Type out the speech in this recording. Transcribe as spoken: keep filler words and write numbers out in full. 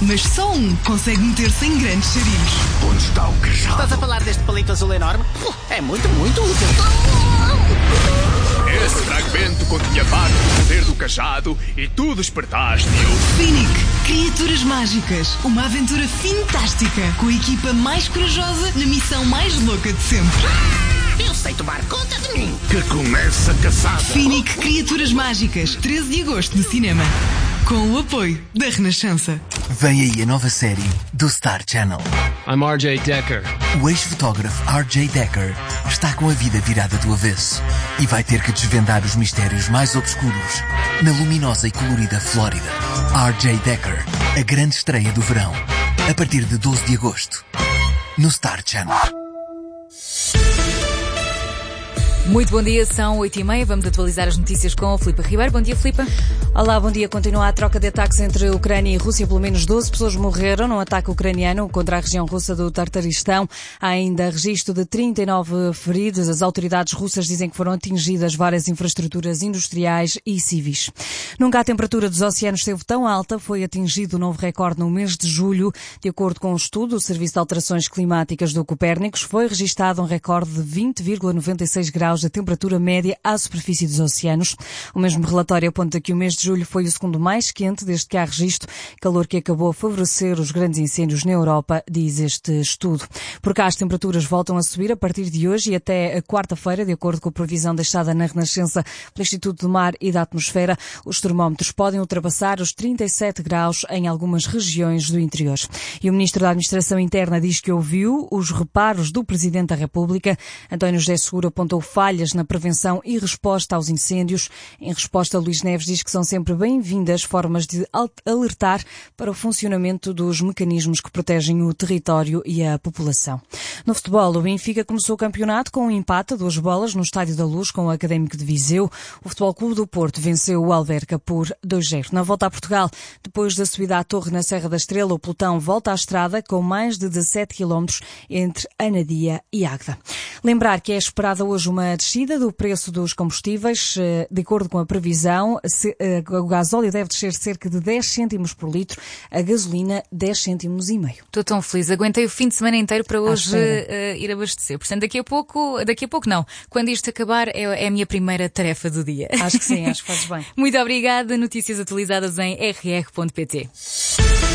mas só um consegue meter-se em grandes sarilhos. Onde está o cajado? Estás a falar deste palito azul enorme? É muito, muito útil. Esse fragmento continha parte do poder do cajado e tu despertaste-o. Finic, criaturas mágicas. Uma aventura fantástica com a equipa mais corajosa na missão mais louca de sempre. Eu sei tomar conta de mim. Que comece a caçada. Finic, criaturas mágicas. treze de agosto no cinema. Com o apoio da Renascença. Vem aí a nova série do Star Channel. I'm R J Decker. O ex-fotógrafo R J Decker está com a vida virada do avesso e vai ter que desvendar os mistérios mais obscuros na luminosa e colorida Flórida. R J Decker, a grande estreia do verão, a partir de doze de agosto, no Star Channel. Muito bom dia, são oito e meia, vamos atualizar as notícias com a Filipa Ribeiro. Bom dia, Filipa. Olá, bom dia. Continua a troca de ataques entre Ucrânia e Rússia. Pelo menos doze pessoas morreram num ataque ucraniano contra a região russa do Tartaristão. Há ainda registro de trinta e nove feridos. As autoridades russas dizem que foram atingidas várias infraestruturas industriais e civis. Nunca a temperatura dos oceanos esteve tão alta. Foi atingido um novo recorde no mês de julho. De acordo com um estudo, o Serviço de Alterações Climáticas do Copérnicos, foi registado um recorde de vinte vírgula noventa e seis graus da temperatura média à superfície dos oceanos. O mesmo relatório aponta que o mês de julho foi o segundo mais quente desde que há registro, calor que acabou a favorecer os grandes incêndios na Europa, diz este estudo. Por cá as temperaturas voltam a subir a partir de hoje e até a quarta-feira, de acordo com a previsão deixada na Renascença pelo Instituto do Mar e da Atmosfera. Os termómetros podem ultrapassar os trinta e sete graus em algumas regiões do interior. E o Ministro da Administração Interna diz que ouviu os reparos do Presidente da República. António José Seguro apontou falhas na prevenção e resposta aos incêndios. Em resposta, Luís Neves diz que são sempre bem-vindas formas de alertar para o funcionamento dos mecanismos que protegem o território e a população. No futebol, o Benfica começou o campeonato com um empate a duas bolas no Estádio da Luz com o Académico de Viseu. O Futebol Clube do Porto venceu o Alverca por dois a zero. Na volta a Portugal, depois da subida à Torre na Serra da Estrela, o pelotão volta à estrada com mais de dezassete quilómetros entre Anadia e Águeda. Lembrar que é esperada hoje uma descida do preço dos combustíveis. De acordo com a previsão, o gasóleo deve descer cerca de dez cêntimos por litro, a gasolina dez cêntimos e meio. Estou tão feliz, aguentei o fim de semana inteiro para hoje uh, ir abastecer. Portanto, daqui a pouco, daqui a pouco não, quando isto acabar é, é a minha primeira tarefa do dia. Acho que sim, acho que fazes bem. Muito obrigada, notícias atualizadas em r r ponto p t.